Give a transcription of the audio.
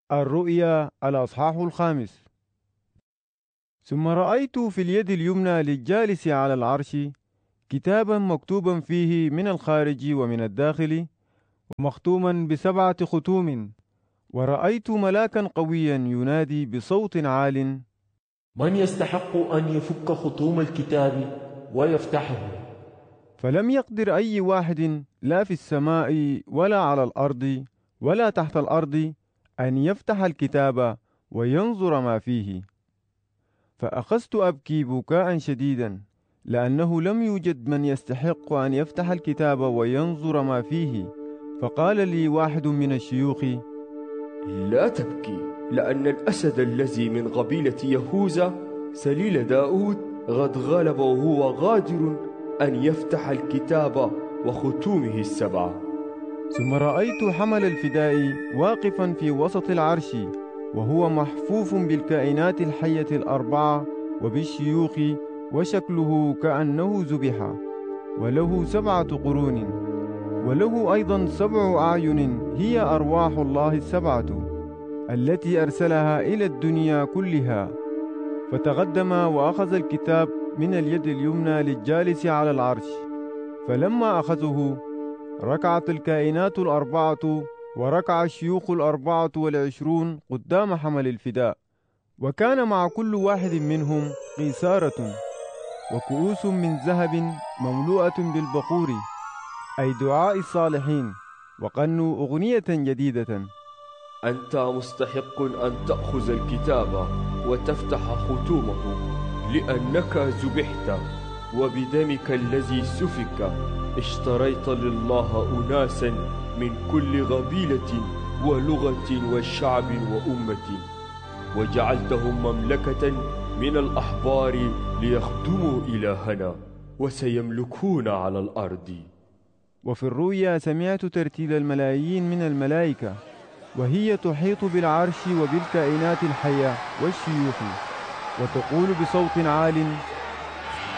الرؤيا الأصحاح الخامس. ثم رأيت في اليد اليمنى للجالس على العرش كتابا مكتوبا فيه من الخارج ومن الداخل ومختوما ب7 ختوم. ورأيت ملاكا قويا ينادي بصوت عال: من يستحق أن يفك ختوم الكتاب ويفتحه؟ فلم يقدر أي واحد لا في السماء ولا على الأرض ولا تحت الأرض أن يفتح الكتاب وينظر ما فيه. فأخذت أبكي بكاء شديدا، لأنه لم يوجد من يستحق أن يفتح الكتاب وينظر ما فيه. فقال لي واحد من الشيوخ: لا تبكي، لأن الأسد الذي من قبيلة يهوذا سليل داود قد غلب وهو قادر أن يفتح الكتاب وختومه ال7. ثم رأيت حمل الفداء واقفا في وسط العرش، وهو محفوف بالكائنات الحية ال4 وبالشيوخ، وشكله كأنه ذبح، وله 7 قرون، وله أيضا 7 أعين هي أرواح الله ال7 التي أرسلها إلى الدنيا كلها. فتقدم وأخذ الكتاب من اليد اليمنى للجالس على العرش. فلما أخذه ركعت الكائنات ال4 وركع الشيوخ ال24 قدام حمل الفداء، وكان مع كل واحد منهم قيثارة وكؤوس من ذهب مملوءة بالبخور، أي دعاء الصالحين، وغنوا أغنية جديدة: أنت مستحق أن تأخذ الكتاب وتفتح ختومه، لأنك ذبحت، وبدمك الذي سفك اشتريت لله أناسا من كل قبيلة ولغة وشعب وأمة، وجعلتهم مملكة من الأحبار ليخدموا إلهنا، وسيملكون على الأرض. وفي الرؤيا سمعت ترتيل الملايين من الملائكة، وهي تحيط بالعرش وبالكائنات الحية والشيوخ، وتقول بصوت عال: